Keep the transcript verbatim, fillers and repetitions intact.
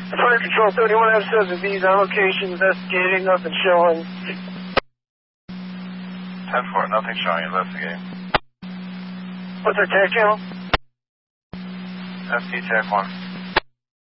Fire Control thirty-one F seven B's on location, investigating, nothing showing. ten four, nothing showing, investigating. What's our tag channel? S T tag one.